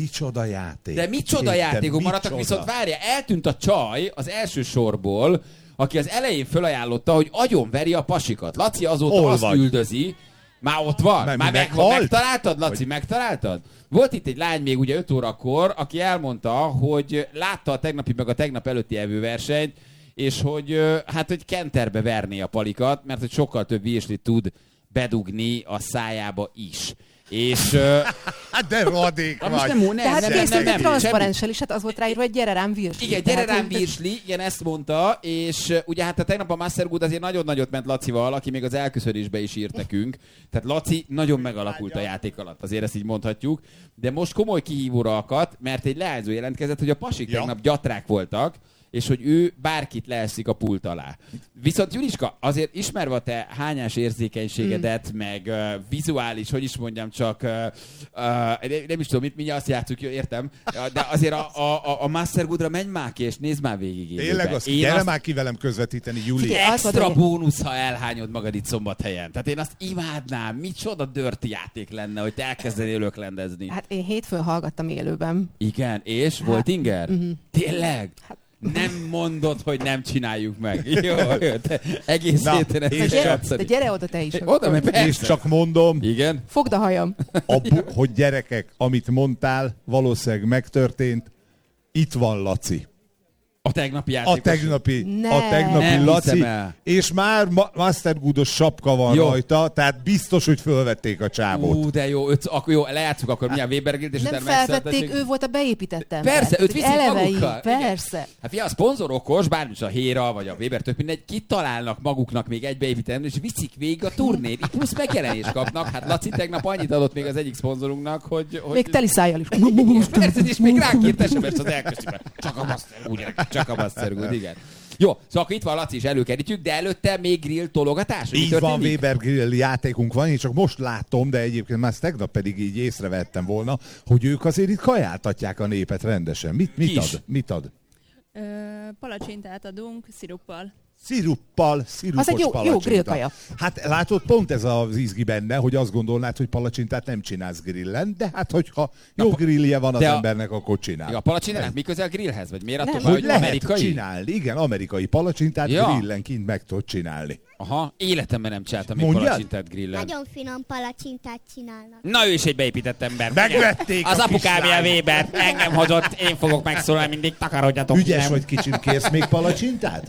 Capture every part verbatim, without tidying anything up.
micsoda játék. De micsoda Értem, játékok maradtak, micsoda. viszont várja, eltűnt a csaj az első sorból, aki az elején fölajánlotta, hogy agyonveri a pasikat. Laci azóta Hol azt vagy? üldözi. Már ott van? Már Már mi meg, meghalt? megtaláltad, Laci? Hogy... Megtaláltad? Volt itt egy lány még ugye öt órakor, aki elmondta, hogy látta a tegnapi meg a tegnap előtti evőversenyt, és hogy hát, hogy kenterbe verné a palikat, mert hogy sokkal több virslit tud bedugni a szájába is. És... De rodék vagy. Most nem, nem, Tehát nem, nem, nem, készült nem, egy transzparenssel is, hát az volt ráírva, hogy gyere rám virsli. Igen, gyere Tehát, rám virsli, igen, ezt mondta, és uh, ugye hát a tegnap a Mastergood azért nagyon nagyot ment Lacival, aki még az elköszönésbe is írt nekünk. Tehát Laci nagyon megalakult a játék alatt, azért ezt így mondhatjuk. De most komoly kihívóra akadt, mert egy leányzó jelentkezett, hogy a pasik ja. tegnap gyatrák voltak, és hogy ő bárkit leeszik a pult alá. Viszont Juliska, azért ismerve a te hányás érzékenységedet, mm. meg uh, vizuális, hogy is mondjam, csak uh, uh, nem is tudom, mit mindjárt azt játszuk, jó, értem, de azért a, a, a Mastergoodra menj már ki, és nézd már végig élőben. Tényleg az, Én gyere azt, már ki velem közvetíteni, Juli. figyelj, extra bónusz, ha elhányod magad itt Szombathelyen. Tehát én azt imádnám, micsoda dirty játék lenne, hogy te elkezdenél löklendezni. Hát én hétfőn hallgattam élőben. Igen, és hát, volt inger? Mm-hmm. Tényleg? Hát, nem mondod, hogy nem csináljuk meg. Jó, jó, te egész Na, héten ezt és gyere, de gyere oda te is. Oda, mert persze. És csak mondom, igen? Fogd a hajam. a bu- hogy gyerekek, amit mondtál, valószínűleg megtörtént. Itt van Laci. A tegnapi játékos. A tegnapi, Ne. a tegnapi Nem Laci, hiszem el. és már ma- Mastergoodos sapka van Jó. rajta, tehát biztos, hogy fölvették a csábot. Ú, de jó, öt, akkor jó, lejátszuk akkor mi a Weber Grill, és Nem utána felvették, megszálltassék. ő volt a beépített ember. Persze, őt Hogy viszik elevei, magukkal. persze. Igen. Hát fia, a szponzor okos, bármilyen a Héra, vagy a Weber, tök mindegy, kitalálnak maguknak még egy beépített, és viszik végig a turnét, így plusz megjelenést kapnak. Hát Laci tegnap annyit adott még az egyik szponzorunknak, hogy... hogy... Még teli szájjal is. És persze, és még ránk írt es em es-t az elköszönben. Csak a Mastergood, gyerek, csak a Mastergood, igen. Jó, szóval akkor itt van Laci, is előkerítjük, de előtte még grill tologatás? Így van, Weber Grill játékunk van, én csak most látom, de egyébként már tegnap pedig így észrevettem volna, hogy ők azért itt kajáltatják a népet rendesen. Mit, mit ad? Mit ad? Ö, palacsintát adunk sziruppal. Sziruppal, szirupos Az egy jó- jó palacsinta. grillkaja. Hát látod, pont ez az izgi benne, hogy azt gondolnád, hogy palacsintát nem csinálsz grillen, de hát hogyha jó Na, grillje van az de a- embernek, akkor csinál. A palacsintának mi közel grillhez? Vagy miért attól, Nem. van, Hogy hogy lehet amerikai? csinálni, igen, amerikai palacsintát Ja. grillen kint meg tudod csinálni. Aha, életemben nem csináltam még Mondjad? palacsintát grillen. Nagyon finom palacsintát csinálnak. Na ő is egy beépített ember. Megvették Az a apukám ilyen kislányt. Weber, engem hozott, én fogok megszólalni mindig, takarodjatok. Ügyes nem. vagy kicsim, kérsz még palacsintát?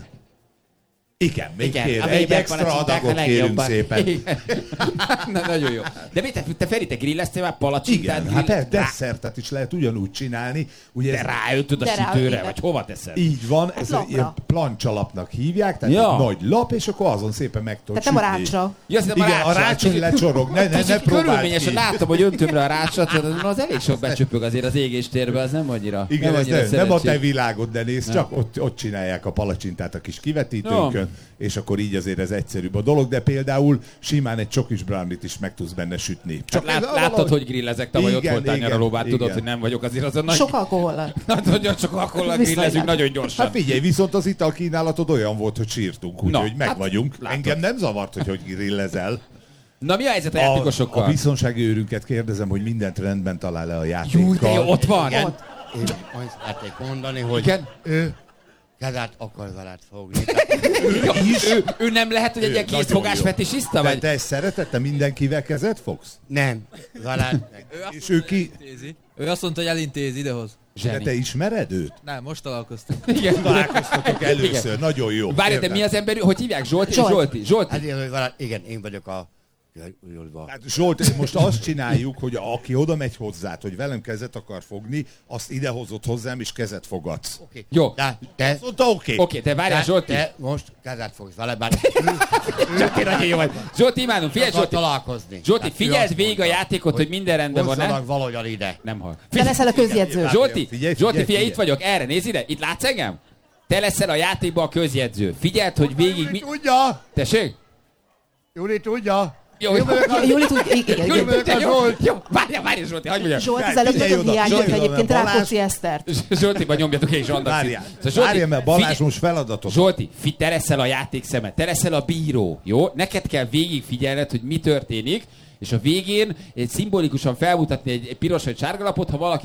Igen, még Igen, kér. a Egy Weber extra palacsinták a adagot kérünk legjobban. szépen. Igen. Na, nagyon jó. De mit, te, te Feri, te grilleztél már palacsintát? Igen, hát grill- persze, desszertet is lehet ugyanúgy csinálni. Ugye De ez ráütöd a De rá, sütőre, igen. vagy hova teszed? így van, ez egy lapra. ilyen plancsalapnak hívják, tehát Ja. egy nagy lap, és akkor azon szépen meg tudod Tehát nem a sütni. rácsra. Ja, azt hittem, Igen, a rácson lecsorog, ne, ne, ne próbáld Körülményesen ki. láttam, hogy öntömre a rácsot, az elég sok becsöpög azért az égéstérbe, az nem annyira. Igen, nem, ez annyira nem, nem a te szerencsés. világod, de nézd, csak ott, ott csinálják a palacsintát a kis kivetítőnkön, és akkor így azért ez egyszerűbb a dolog, de például simán egy csokis brownie-t is meg tudsz benne sütni. Csak ez lát, láttad, valahogy- hogy grillezek, tavaly ott Igen, voltál igen, nyaralóban, tudod, igen. hogy nem vagyok azért azon nagy... Sok alkohollal. Nagyon sok alkohollal Viszonylag. grillezünk, nagyon gyorsan. Hát figyelj, viszont az italkínálatod olyan volt, hogy sírtunk, Na, úgyhogy meg hát vagyunk. látod. Engem nem zavart, hogy hogy grillezel. Na mi a helyzet a A, játékosokkal? a biztonsági őrünket kérdezem, hogy mindent rendben talál le a játékkal. Jó, de jó, ott van. Igen. Ott. Én azt szeretnék mondani, hogy Igen? ő kezet akar veled fogni. Ja, ő, ő nem lehet, hogy egy Ő ilyen nagyon készfogás jó. fetisista, De vagy? te ezt szereted? Te mindenkivel kezet fogsz? Nem, veled. És ő ki? Elintézi. Ő azt mondta, hogy elintézi idehoz. De Zseni. te ismered őt? Nem, most találkoztunk. Igen. Találkoztatok először, Igen. nagyon jó. Várj, te Értem. mi az ember, hogy hívják? Zsolti? Zsolt. Zsolti. Zsolti. Hát én, hogy veled, igen, én vagyok a... Jól Hát Zsolt, most azt csináljuk, hogy aki oda megy hozzád, hogy velem kezet akar fogni, azt ide hozott hozzám, és kezet fogadsz. Oké. Jó. De te... Azt mondta, oké. Oké, te várjál, te, Zsolti. te most kezet fogsz veled, bár Zsolti, nagyon jó vagy. Zsolti, imádom, figyelj, akar Zsolti. találkozni. Zsolti, Tehát ő figyeld azt végig a mondta, játékot, hogy minden rendben van, nem? hozzanak valahogyan ide. Nem hal. Te leszel a közjegyző. Zsolti, Figyelj, Zsolti, figyelj, figyelj, itt figyelj. vagyok, erre, nézd ide, itt látsz engem? Te leszel a játékban a közjegyző. Figyeld, hogy végig mi... Tudja! Tessék? Júli tudja! Jó, Én vagyok a- Júli tud, igen, Júli igen. vagyok a jó, Zsolt! jó, várjál, várjál, Zsolti, hagyj mondjam. Zsolt az Figyelj előbb nagyon oda, hiányolta figyelj oda, egyébként Balázs. Rákóczi Esztert. Zsoltiban nyomjatok egy zsandat. Várjál, Szóval Zsolti, várjál, mert Balázs figyelj- most feladatot. Zsolti, fi, te leszel a játékszemet, te leszel a bíró, jó? Neked kell végig figyelned, hogy mi történik, és a végén egy szimbolikusan felmutatni egy, egy piros vagy sárga lapot, ha valaki